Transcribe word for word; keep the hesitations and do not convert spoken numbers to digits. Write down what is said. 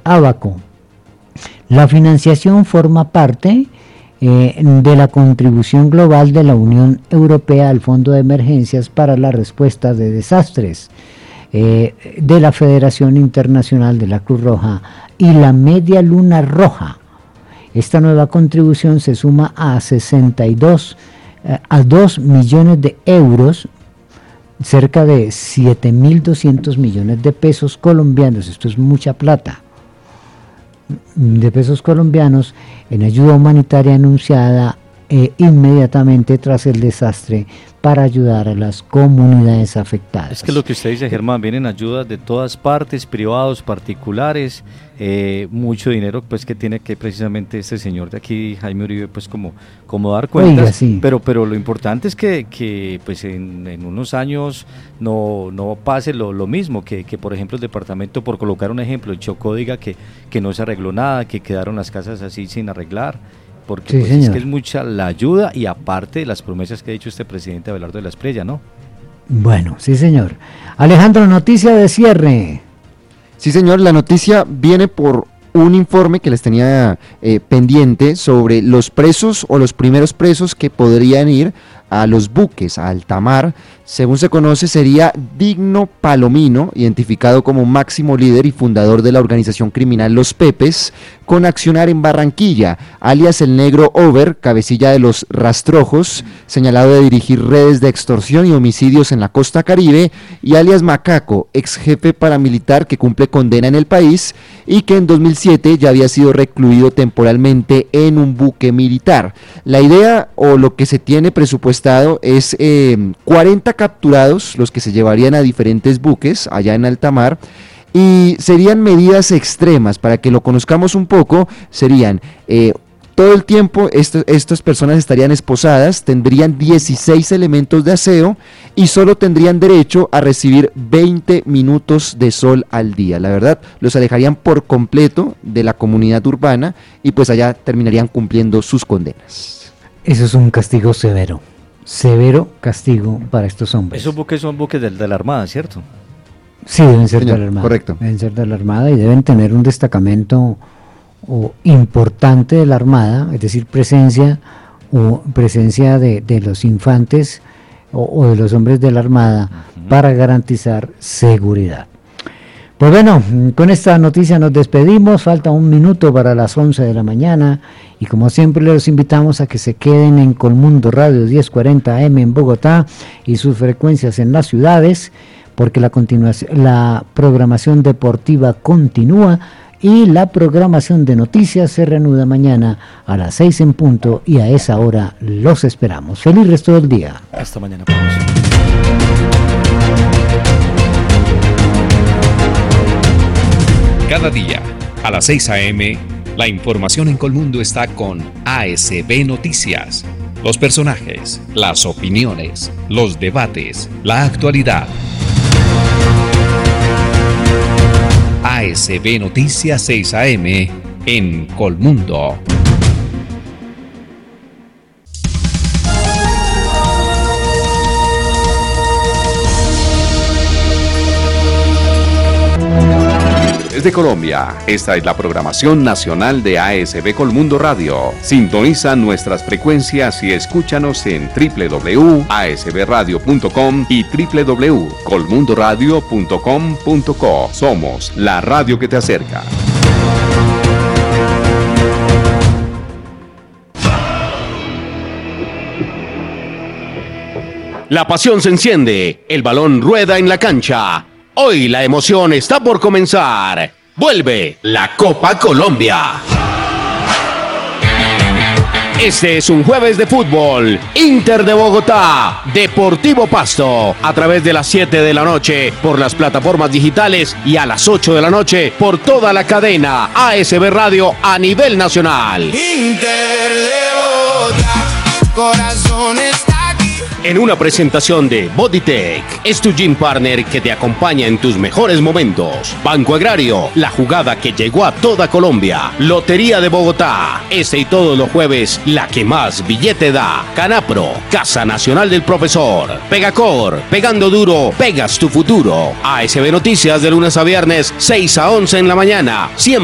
Abaco. La financiación forma parte eh, de la contribución global de la Unión Europea al Fondo de Emergencias para la Respuesta de Desastres, eh, de la Federación Internacional de la Cruz Roja y la Media Luna Roja. Esta nueva contribución se suma a sesenta y dos, eh, a dos millones de euros, cerca de siete mil doscientos millones de pesos colombianos. Esto es mucha plata, de pesos colombianos, en ayuda humanitaria anunciada eh, inmediatamente tras el desastre para ayudar a las comunidades afectadas. Es que lo que usted dice, Germán, vienen ayudas de todas partes, privados, particulares, eh, mucho dinero pues que tiene que precisamente este señor de aquí, Jaime Uribe, pues como, como dar cuentas. Oiga, sí. pero, pero lo importante es que, que pues en, en unos años no, no pase lo, lo mismo, que, que por ejemplo el departamento, por colocar un ejemplo, el Chocó diga que, que no se arregló nada, que quedaron las casas así sin arreglar. Porque Sí, pues, señor. es que es mucha la ayuda y aparte de las promesas que ha dicho este presidente Abelardo de la Espriella, ¿no? Bueno, sí señor. Alejandro, noticia de cierre. Sí, señor, la noticia viene por un informe que les tenía eh, pendiente sobre los presos o los primeros presos que podrían ir a los buques, a alta mar. Según se conoce, sería Digno Palomino, identificado como máximo líder y fundador de la organización criminal Los Pepes, con accionar en Barranquilla, alias el Negro Over, cabecilla de los Rastrojos, señalado de dirigir redes de extorsión y homicidios en la costa caribe, y alias Macaco, ex jefe paramilitar que cumple condena en el país y que en dos mil siete ya había sido recluido temporalmente en un buque militar. La idea o lo que se tiene presupuestado es eh, cuarenta capturados, los que se llevarían a diferentes buques allá en alta mar, y serían medidas extremas. Para que lo conozcamos un poco, serían eh, todo el tiempo esto, estas personas estarían esposadas, tendrían dieciséis elementos de aseo y solo tendrían derecho a recibir veinte minutos de sol al día. La verdad, los alejarían por completo de la comunidad urbana y pues allá terminarían cumpliendo sus condenas. Eso es un castigo severo. Severo castigo para estos hombres. Esos buques son buques de, de la Armada, ¿cierto? Sí, deben ser Señor, de la Armada. correcto. Deben ser de la Armada y deben tener un destacamento o, importante de la Armada, es decir, presencia o presencia de, de los infantes o, o de los hombres de la Armada uh-huh. para garantizar seguridad. Pues bueno, con esta noticia nos despedimos, falta un minuto para las once de la mañana y como siempre les invitamos a que se queden en Colmundo Radio diez cuarenta A M en Bogotá y sus frecuencias en las ciudades, porque la, continuación, la programación deportiva continúa y la programación de noticias se reanuda mañana a las seis en punto y a esa hora los esperamos. Feliz resto del día. Hasta mañana, Pablo. Cada día, a las seis a eme, la información en Colmundo está con A S B Noticias. Los personajes, las opiniones, los debates, la actualidad. A S B Noticias seis a eme en Colmundo. Desde Colombia, esta es la programación nacional de A S B Colmundo Radio. Sintoniza nuestras frecuencias y escúchanos en doble u doble u doble u punto a s b radio punto com y doble u doble u doble u punto colmundo radio punto com punto co. Somos la radio que te acerca. La pasión se enciende, el balón rueda en la cancha. Hoy la emoción está por comenzar. Vuelve la Copa Colombia. Este es un jueves de fútbol. Inter de Bogotá, Deportivo Pasto, a través de las siete de la noche por las plataformas digitales y a las ocho de la noche por toda la cadena A S B Radio a nivel nacional. Inter de Bogotá, corazón está aquí. En una presentación de Bodytech, es tu gym partner que te acompaña en tus mejores momentos. Banco Agrario, la jugada que llegó a toda Colombia. Lotería de Bogotá, este y todos los jueves, la que más billete da. Canapro, Casa Nacional del Profesor. Pegacor, pegando duro, pegas tu futuro. A S B Noticias de lunes a viernes, seis a once en la mañana. Siempre